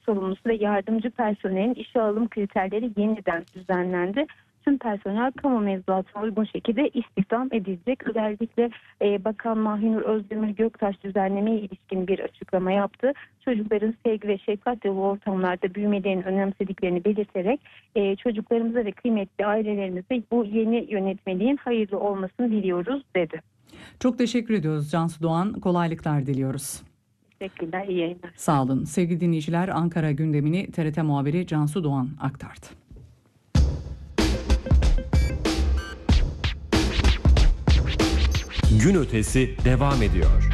sorumlusu ve yardımcı personelin işe alım kriterleri yeniden düzenlendi. Tüm personel kamu mevzuatına uygun şekilde istihdam edilecek. Özellikle Bakan Mahinur Özdemir Göktaş düzenlemeye ilişkin bir açıklama yaptı. Çocukların sevgi ve şefkat dolu ortamlarda büyümelerini önemsediklerini belirterek çocuklarımıza ve kıymetli ailelerimize bu yeni yönetmeliğin hayırlı olmasını diliyoruz dedi. Çok teşekkür ediyoruz Cansu Doğan. Kolaylıklar diliyoruz. Teşekkürler, iyi yayınlar. Sağ olun. Sevgili dinleyiciler, Ankara gündemini TRT muhabiri Cansu Doğan aktardı. Gün ötesi devam ediyor.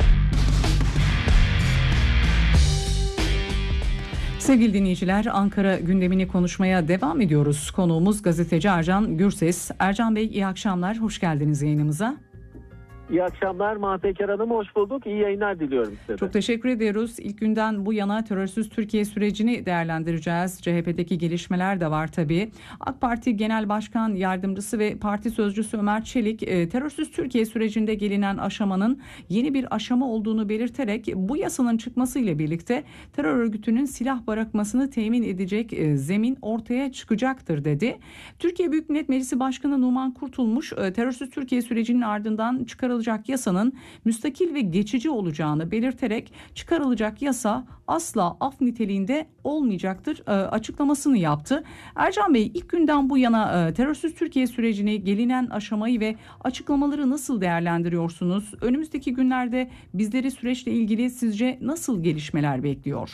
Sevgili dinleyiciler, Ankara gündemini konuşmaya devam ediyoruz. Konuğumuz gazeteci Ercan Gürses. Ercan Bey, iyi akşamlar. Hoş geldiniz yayınımıza. İyi akşamlar Mahpeker Hanım, hoş bulduk. İyi yayınlar diliyorum size. Çok teşekkür ediyoruz. İlk günden bu yana terörsüz Türkiye sürecini değerlendireceğiz. CHP'deki gelişmeler de var tabii. AK Parti Genel Başkan Yardımcısı ve Parti Sözcüsü Ömer Çelik, terörsüz Türkiye sürecinde gelinen aşamanın yeni bir aşama olduğunu belirterek bu yasanın çıkmasıyla birlikte terör örgütünün silah bırakmasını temin edecek zemin ortaya çıkacaktır dedi. Türkiye Büyük Millet Meclisi Başkanı Numan Kurtulmuş, terörsüz Türkiye sürecinin ardından çıkarılacak yasanın müstakil ve geçici olacağını belirterek çıkarılacak yasa asla af niteliğinde olmayacaktır açıklamasını yaptı. Ercan Bey, ilk günden bu yana terörsüz Türkiye sürecini, gelinen aşamayı ve açıklamaları nasıl değerlendiriyorsunuz? Önümüzdeki günlerde bizleri süreçle ilgili sizce nasıl gelişmeler bekliyor?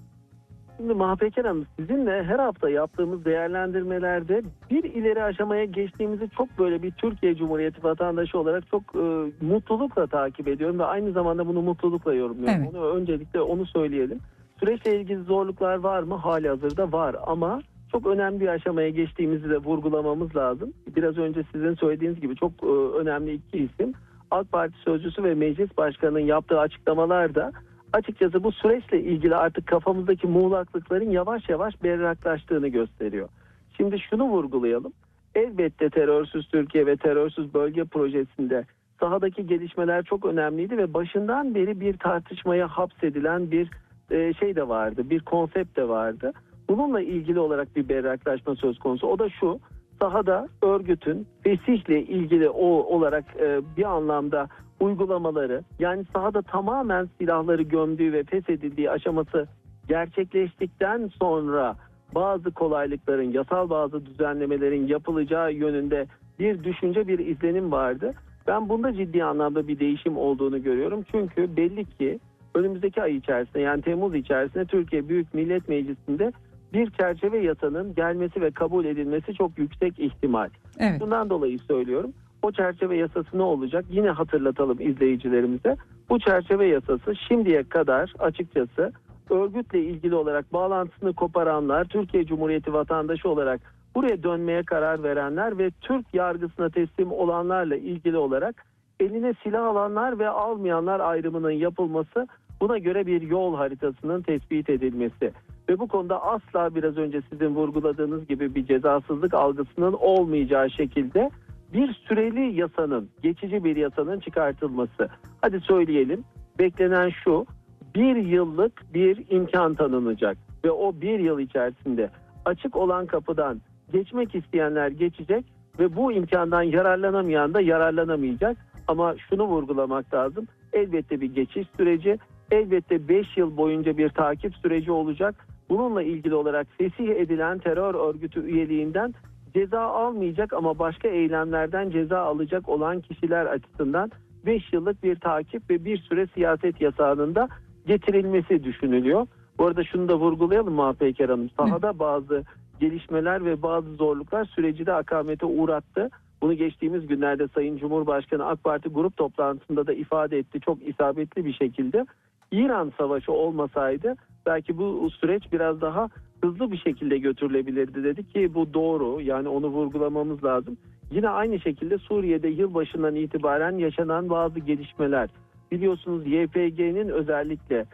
Şimdi Mahpeker Hanım, sizinle her hafta yaptığımız değerlendirmelerde bir ileri aşamaya geçtiğimizi çok böyle bir Türkiye Cumhuriyeti vatandaşı olarak çok mutlulukla takip ediyorum ve aynı zamanda bunu mutlulukla yorumluyorum. Evet. Öncelikle onu söyleyelim. Süreçle ilgili zorluklar var mı? Halihazırda var ama çok önemli bir aşamaya geçtiğimizi de vurgulamamız lazım. Biraz önce sizin söylediğiniz gibi çok önemli iki isim. AK Parti Sözcüsü ve Meclis Başkanı'nın yaptığı açıklamalarda açıkçası bu süreçle ilgili artık kafamızdaki muğlaklıkların yavaş yavaş berraklaştığını gösteriyor. Şimdi şunu vurgulayalım. Elbette terörsüz Türkiye ve terörsüz bölge projesinde sahadaki gelişmeler çok önemliydi ve başından beri bir tartışmaya hapsedilen bir şey de vardı, bir konsept de vardı. Bununla ilgili olarak bir berraklaşma söz konusu. O da şu: sahada örgütün fesihle ilgili olarak bir anlamda uygulamaları, yani sahada tamamen silahları gömdüğü ve feshedildiği aşaması gerçekleştikten sonra bazı kolaylıkların, yasal bazı düzenlemelerin yapılacağı yönünde bir düşünce, bir izlenim vardı. Ben bunda ciddi anlamda bir değişim olduğunu görüyorum. Çünkü belli ki önümüzdeki ay içerisinde, yani Temmuz içerisinde Türkiye Büyük Millet Meclisi'nde bir çerçeve yasanın gelmesi ve kabul edilmesi çok yüksek ihtimal. Evet. Bundan dolayı söylüyorum. O çerçeve yasası ne olacak? Yine hatırlatalım izleyicilerimize. Bu çerçeve yasası şimdiye kadar açıkçası örgütle ilgili olarak bağlantısını koparanlar, Türkiye Cumhuriyeti vatandaşı olarak buraya dönmeye karar verenler ve Türk yargısına teslim olanlarla ilgili olarak eline silah alanlar ve almayanlar ayrımının yapılması, buna göre bir yol haritasının tespit edilmesi ve bu konuda asla biraz önce sizin vurguladığınız gibi bir cezasızlık algısının olmayacağı şekilde bir süreli yasanın, geçici bir yasanın çıkartılması. Hadi söyleyelim, beklenen şu: bir yıllık bir imkan tanınacak ve o bir yıl içerisinde açık olan kapıdan geçmek isteyenler geçecek ve bu imkandan yararlanamayan da yararlanamayacak. Ama şunu vurgulamak lazım: elbette bir geçiş süreci, elbette 5 yıl boyunca bir takip süreci olacak. Bununla ilgili olarak fesih edilen terör örgütü üyeliğinden ceza almayacak ama başka eylemlerden ceza alacak olan kişiler açısından 5 yıllık bir takip ve bir süre siyaset yasağının da getirilmesi düşünülüyor. Bu arada şunu da vurgulayalım Mahpeker Hanım. Sahada bazı gelişmeler ve bazı zorluklar süreci de akamete uğrattı. Bunu geçtiğimiz günlerde Sayın Cumhurbaşkanı AK Parti grup toplantısında da ifade etti çok isabetli bir şekilde. İran Savaşı olmasaydı belki bu süreç biraz daha hızlı bir şekilde götürülebilirdi dedi ki bu doğru, yani onu vurgulamamız lazım. Yine aynı şekilde Suriye'de yılbaşından itibaren yaşanan bazı gelişmeler. Biliyorsunuz YPG'nin özellikle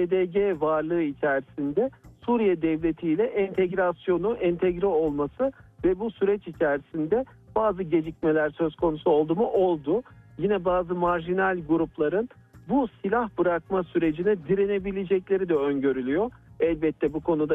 SDG varlığı içerisinde Suriye devletiyle entegre olması ve bu süreç içerisinde bazı gecikmeler söz konusu oldu mu? Oldu. Yine bazı marjinal grupların bu silah bırakma sürecine direnebilecekleri de öngörülüyor. Elbette bu konuda